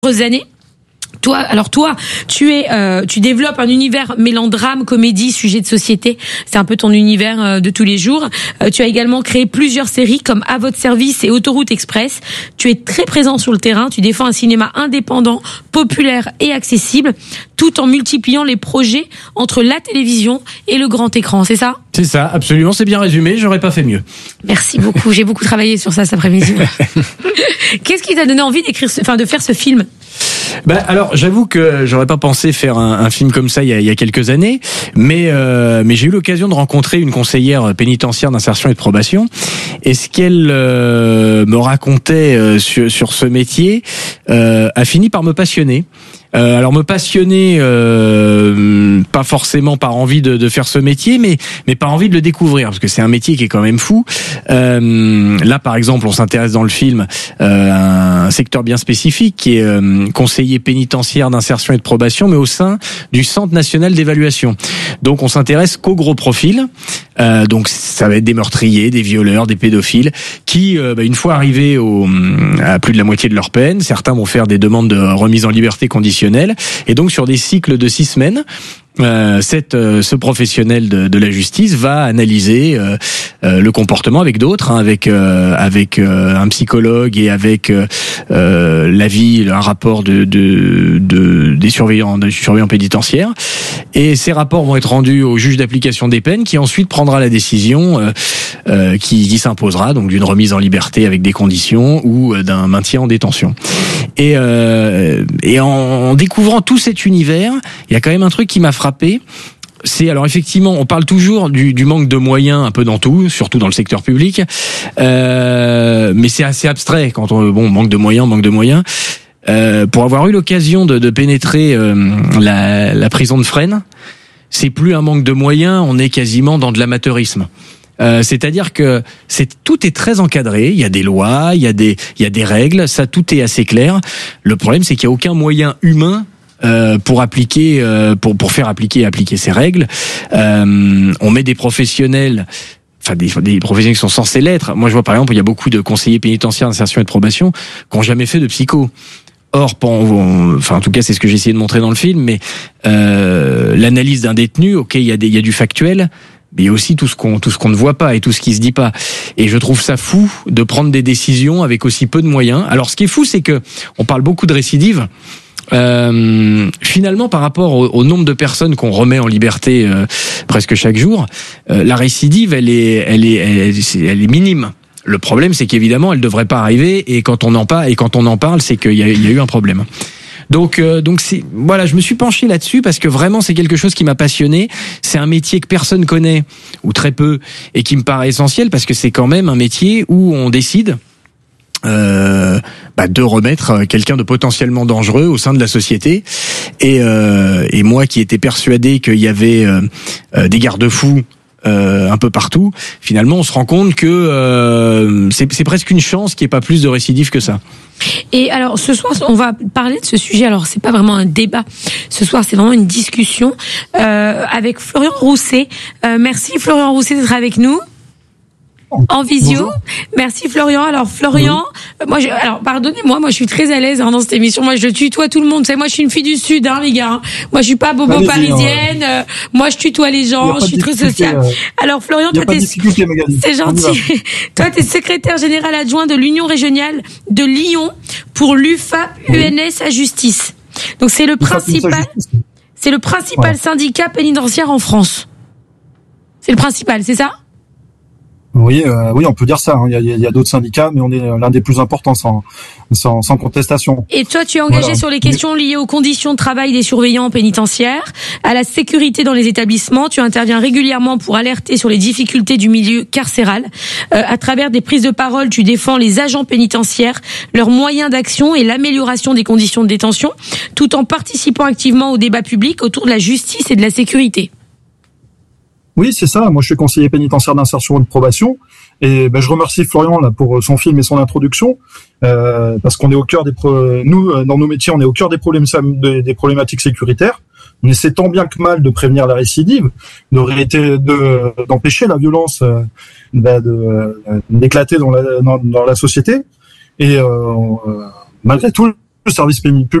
années. Toi, tu développes un univers mêlant drame, comédie, sujet de société. C'est un peu ton univers de tous les jours. Tu as également créé plusieurs séries comme À votre service et Autoroute Express. Tu es très présent sur le terrain. Tu défends un cinéma indépendant, populaire et accessible, tout en multipliant les projets entre la télévision et le grand écran. C'est ça ? C'est ça, absolument. C'est bien résumé. J'aurais pas fait mieux. Merci beaucoup. J'ai beaucoup travaillé sur ça cet après-midi. Qu'est-ce qui t'a donné envie de faire ce film ? Alors, j'avoue que j'aurais pas pensé faire un film comme ça il y a quelques années, mais j'ai eu l'occasion de rencontrer une conseillère pénitentiaire d'insertion et de probation, et ce qu'elle me racontait sur ce métier a fini par me passionner. Alors me passionner, pas forcément par envie de faire ce métier, mais par envie de le découvrir, parce que c'est un métier qui est quand même fou. Là, par exemple, on s'intéresse dans le film à un secteur bien spécifique qui est conseiller pénitentiaire d'insertion et de probation, mais au sein du Centre national d'évaluation. Donc on s'intéresse qu'aux gros profils. Donc ça va être des meurtriers, des violeurs, des pédophiles, qui, une fois arrivés à plus de la moitié de leur peine, certains vont faire des demandes de remise en liberté conditionnelle. Et donc sur des cycles de 6 semaines, ce professionnel de la justice va analyser le comportement avec d'autres, avec un psychologue et avec l'avis, un rapport des surveillants pénitentiaires. Et ces rapports vont être rendus au juge d'application des peines, qui ensuite prendra la décision qui s'imposera, donc d'une remise en liberté avec des conditions ou d'un maintien en détention. Et en découvrant tout cet univers, il y a quand même un truc qui m'a frappé. Alors effectivement, on parle toujours du manque de moyens un peu dans tout, surtout dans le secteur public, mais c'est assez abstrait quand manque de moyens. Pour avoir eu l'occasion de pénétrer la prison de Fresnes, c'est plus un manque de moyens, on est quasiment dans de l'amateurisme. C'est-à-dire que tout est très encadré, il y a des lois, il y a des règles, ça tout est assez clair. Le problème, c'est qu'il n'y a aucun moyen humain pour faire appliquer ces règles. On met des professionnels, des professionnels qui sont censés l'être. Moi, je vois par exemple, il y a beaucoup de conseillers pénitentiaires d'insertion et de probation qui n'ont jamais fait de psycho. Or, en tout cas, c'est ce que j'ai essayé de montrer dans le film, mais l'analyse d'un détenu, il y a du factuel, mais il y a aussi tout ce qu'on ne voit pas et tout ce qui se dit pas. Et je trouve ça fou de prendre des décisions avec aussi peu de moyens. Alors, ce qui est fou, c'est que on parle beaucoup de récidive. Finalement, par rapport au nombre de personnes qu'on remet en liberté presque chaque jour, la récidive, elle est minime. Le problème, c'est qu'évidemment, elle devrait pas arriver. Et quand on en parle, c'est qu'il y a eu un problème. Donc je me suis penché là-dessus parce que vraiment c'est quelque chose qui m'a passionné. C'est un métier que personne connaît ou très peu et qui me paraît essentiel parce que c'est quand même un métier où on décide de remettre quelqu'un de potentiellement dangereux au sein de la société. Et moi qui étais persuadé qu'il y avait des garde-fous un peu partout, finalement on se rend compte que c'est presque une chance qu'il n'y ait pas plus de récidives que ça. Et alors ce soir on va parler de ce sujet. Alors c'est pas vraiment un débat ce soir, c'est vraiment une discussion avec Florian Rousset. Merci Florian Rousset d'être avec nous en visio. Bonjour. Merci Florian. Alors Florian, oui. Pardonnez-moi, moi je suis très à l'aise dans cette émission. Moi je tutoie tout le monde. Moi je suis une fille du Sud, les gars. Moi je suis pas bobo parisienne. Moi je tutoie les gens. Je suis très sociale. Alors Florian, toi c'est gentil. Toi t'es secrétaire général adjoint de l'Union régionale de Lyon pour l'UFA-UNS à Justice. Donc c'est le principal syndicat pénitentiaire en France. C'est le principal, c'est ça? Oui, on peut dire ça. Il y a d'autres syndicats, mais on est l'un des plus importants sans contestation. Et toi, tu es engagé sur les questions liées aux conditions de travail des surveillants pénitentiaires, à la sécurité dans les établissements. Tu interviens régulièrement pour alerter sur les difficultés du milieu carcéral. À travers des prises de parole, tu défends les agents pénitentiaires, leurs moyens d'action et l'amélioration des conditions de détention, tout en participant activement au débat public autour de la justice et de la sécurité. Oui, c'est ça. Moi, je suis conseiller pénitentiaire d'insertion et de probation. Et je remercie Florian là pour son film et son introduction, parce qu'on est au cœur nous, dans nos métiers, on est au cœur des problématiques sécuritaires. On essaie tant bien que mal de prévenir la récidive, d'empêcher la violence d'éclater dans la société. Et malgré tout, le service public